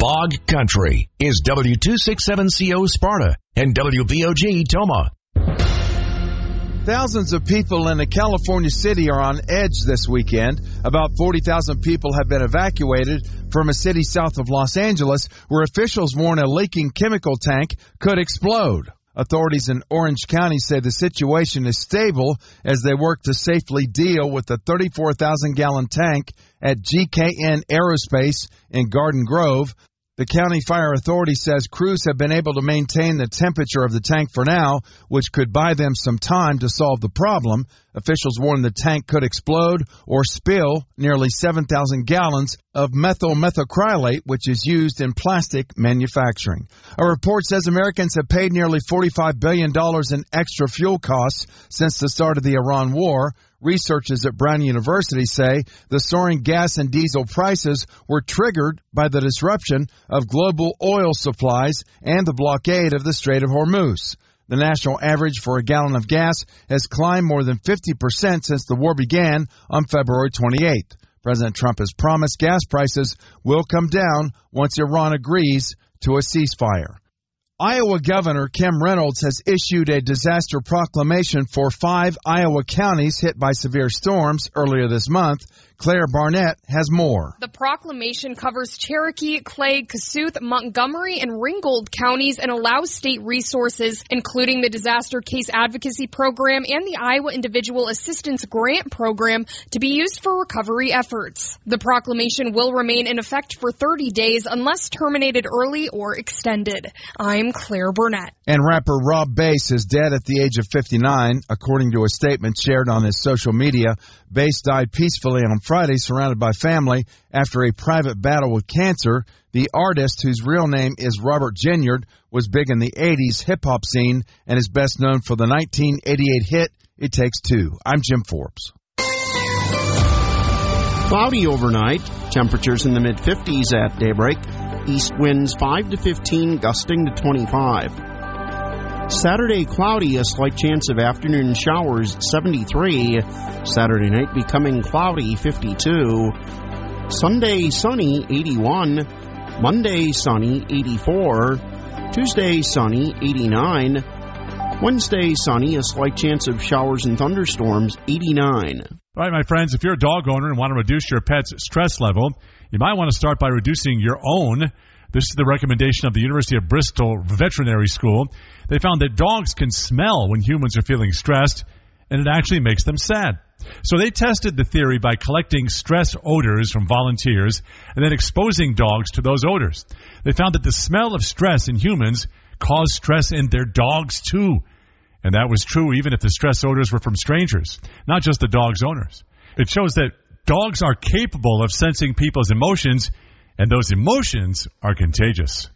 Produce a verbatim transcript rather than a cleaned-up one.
Bog Country is W two sixty-seven C O Sparta and W V O G Toma. Thousands of people in a California city are on edge this weekend. About forty thousand people have been evacuated from a city south of Los Angeles where officials warn a leaking chemical tank could explode. Authorities in Orange County say the situation is stable as they work to safely deal with the thirty-four thousand gallon tank at G K N Aerospace in Garden Grove. The county fire authority says crews have been able to maintain the temperature of the tank for now, which could buy them some time to solve the problem. Officials warn the tank could explode or spill nearly seven thousand gallons of methyl methacrylate, which is used in plastic manufacturing. A report says Americans have paid nearly forty-five billion dollars in extra fuel costs since the start of the Iran war. Researchers at Brown University say the soaring gas and diesel prices were triggered by the disruption of global oil supplies and the blockade of the Strait of Hormuz. The national average for a gallon of gas has climbed more than fifty percent since the war began on February twenty-eighth. President Trump has promised gas prices will come down once Iran agrees to a ceasefire. Iowa Governor Kim Reynolds has issued a disaster proclamation for five Iowa counties hit by severe storms earlier this month. Claire Barnett has more. The proclamation covers Cherokee, Clay, Kossuth, Montgomery, and Ringgold counties and allows state resources, including the Disaster Case Advocacy Program and the Iowa Individual Assistance Grant Program, to be used for recovery efforts. The proclamation will remain in effect for thirty days unless terminated early or extended. I'm Claire Burnett. And rapper Rob Bass is dead at the age of fifty-nine, according to a statement shared on his social media. Bass died peacefully on Friday, surrounded by family, after a private battle with cancer. The artist, whose real name is Robert Ginyard, was big in the eighties hip-hop scene and is best known for the nineteen eighty-eight hit, It Takes Two. I'm Jim Forbes. Cloudy overnight. Temperatures in the mid-fifties at daybreak. East winds five to fifteen, gusting to twenty-five. Saturday cloudy, a slight chance of afternoon showers, seventy-three. Saturday night becoming cloudy, fifty-two. Sunday sunny, eighty-one. Monday sunny, eighty-four. Tuesday sunny, eighty-nine. Wednesday sunny, a slight chance of showers and thunderstorms, eighty-nine. All right, my friends, if you're a dog owner and want to reduce your pet's stress level, you might want to start by reducing your own. This is the recommendation of the University of Bristol Veterinary School. They found that dogs can smell when humans are feeling stressed, and it actually makes them sad. So they tested the theory by collecting stress odors from volunteers and then exposing dogs to those odors. They found that the smell of stress in humans caused stress in their dogs too. And that was true even if the stress odors were from strangers, not just the dog's owners. It shows that dogs are capable of sensing people's emotions, and those emotions are contagious.